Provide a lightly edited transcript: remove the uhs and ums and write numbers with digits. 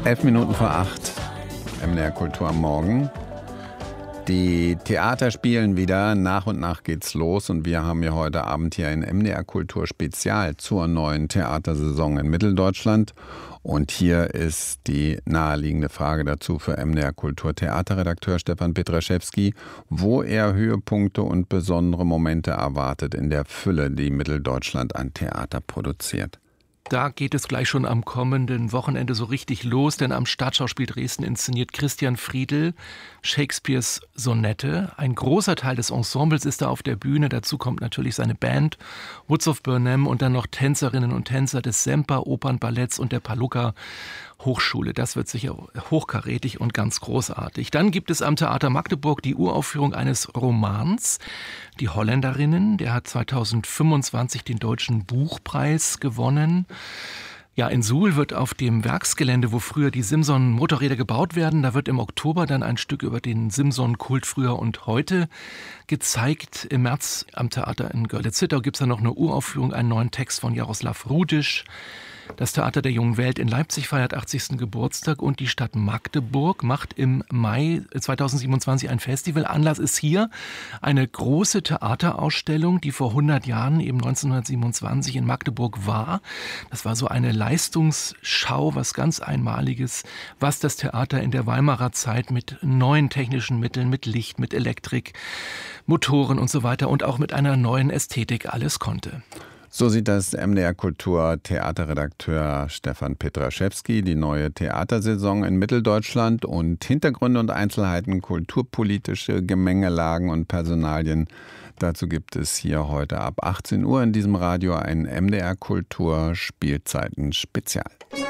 11 Minuten vor 8, MDR Kultur am Morgen. Die Theater spielen wieder, nach und nach geht's los und wir haben ja heute Abend hier ein MDR Kultur Spezial zur neuen Theatersaison in Mitteldeutschland. Und hier ist die naheliegende Frage dazu für MDR Kultur Theaterredakteur Stefan Petraschewski, wo er Höhepunkte und besondere Momente erwartet in der Fülle, die Mitteldeutschland an Theater produziert. Da geht es gleich schon am kommenden Wochenende so richtig los, denn am Staatsschauspiel Dresden inszeniert Christian Friedl Shakespeares Sonette. Ein großer Teil des Ensembles ist da auf der Bühne. Dazu kommt natürlich seine Band, Woods of Burnham und dann noch Tänzerinnen und Tänzer des Semper Opernballetts und der Palluca Hochschule. Das wird sicher hochkarätig und ganz großartig. Dann gibt es am Theater Magdeburg die Uraufführung eines Romans, Die Holländerinnen. Der hat 2025 den Deutschen Buchpreis gewonnen. Ja, in Suhl wird auf dem Werksgelände, wo früher die Simson-Motorräder gebaut werden, da wird im Oktober dann ein Stück über den Simson-Kult früher und heute gezeigt. Im März am Theater in Görlitz-Zittau gibt es dann noch eine Uraufführung, einen neuen Text von Jaroslav Rudisch. Das Theater der Jungen Welt in Leipzig feiert 80. Geburtstag und die Stadt Magdeburg macht im Mai 2027 ein Festival. Anlass ist hier eine große Theaterausstellung, die vor 100 Jahren, eben 1927 in Magdeburg war. Das war so eine Leistungsschau, was ganz Einmaliges, was das Theater in der Weimarer Zeit mit neuen technischen Mitteln, mit Licht, mit Elektrik, Motoren und so weiter und auch mit einer neuen Ästhetik alles konnte. So sieht das MDR Kultur Theaterredakteur Stefan Petraschewski, die neue Theatersaison in Mitteldeutschland und Hintergründe und Einzelheiten, kulturpolitische Gemengelagen und Personalien. Dazu gibt es hier heute ab 18 Uhr in diesem Radio ein MDR Kultur Spielzeiten Spezial.